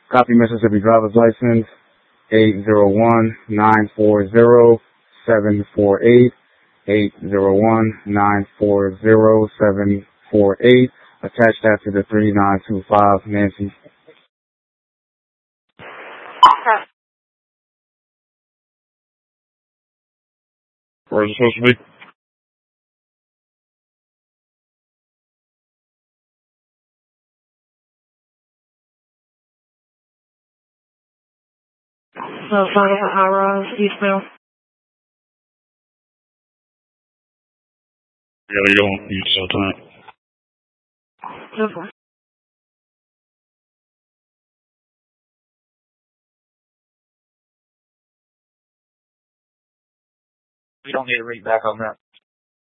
Copy Mississippi driver's license 801-940-748. 801-940-748. Attach that to the 3925 Nancy. Where's it supposed to be? Eastbound. Yeah, you don't use cell time. Okay. We don't need to read back on that.